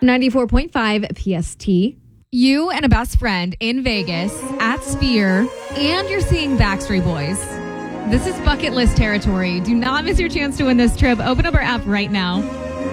94.5 PST. You and a best friend in Vegas at Sphere, and you're seeing Backstreet Boys. This is bucket list territory. Do not miss your chance to win this trip. Open up our app right now.